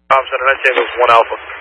Thompson, and I'd say it was 1 Alpha.